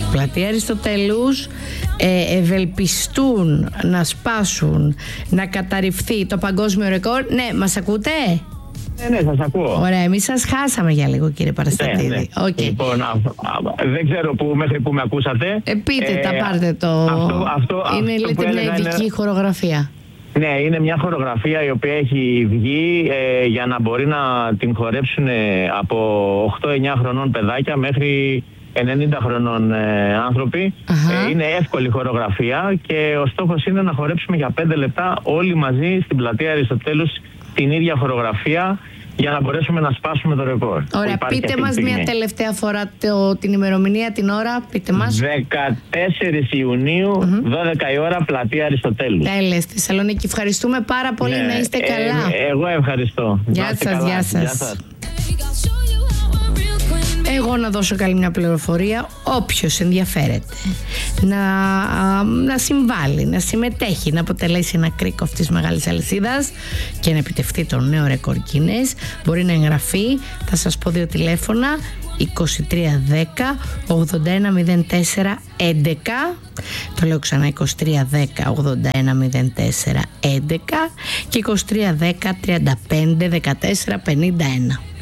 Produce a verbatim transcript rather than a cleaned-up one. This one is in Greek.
Πλατεία Αριστοτέλους ε, ευελπιστούν να σπάσουν, να καταρριφθεί το παγκόσμιο ρεκόρ. Ναι, μας ακούτε? Ναι, ναι, σας ακούω. Ωραία, εμείς σας χάσαμε για λίγο, κύριε Παραστατίδη. Ναι, ναι. Okay. Λοιπόν, α, α, δεν ξέρω που, μέχρι που με ακούσατε. Ε, πείτε, ε, τα πάρτε το. Αυτό, αυτό, είναι, αυτό λέτε, μια ειδική είναι... χορογραφία. Ναι, είναι μια χορογραφία η οποία έχει βγει ε, για να μπορεί να την χορέψουν ε, από οκτώ εννιά χρονών παιδάκια μέχρι ενενήντα χρονών ε, άνθρωποι. Ε, είναι εύκολη χορογραφία και ο στόχος είναι να χορέψουμε για πέντε λεπτά όλοι μαζί στην πλατεία Αριστοτέλους την ίδια χορογραφία για να μπορέσουμε να σπάσουμε το ρεκόρ. Ωραία, πείτε μας μια τελευταία φορά το, την ημερομηνία, την ώρα, πείτε μας. δεκατέσσερις Ιουνίου, mm-hmm. δώδεκα η ώρα, πλατεία Αριστοτέλους. Τέλεια, στη Θεσσαλονίκη. Ευχαριστούμε πάρα πολύ, ναι, να είστε ε, καλά. Ε, εγώ ευχαριστώ. Γεια σας, γεια σας. Γεια σας. Εγώ να δώσω καλή μια πληροφορία, όποιος ενδιαφέρεται να, να συμβάλλει, να συμμετέχει, να αποτελέσει ένα κρίκο αυτής της μεγάλης αλυσίδας και να επιτευχθεί το νέο ρεκόρ Guinness, μπορεί να εγγραφεί. Θα σας πω δύο τηλέφωνα: είκοσι τρία δέκα ογδόντα ένα μηδέν τέσσερα έντεκα, το λέω ξανά, είκοσι τρία δέκα ογδόντα ένα μηδέν τέσσερα έντεκα και είκοσι τρία δέκα τριάντα πέντε δεκατέσσερα πενήντα ένα.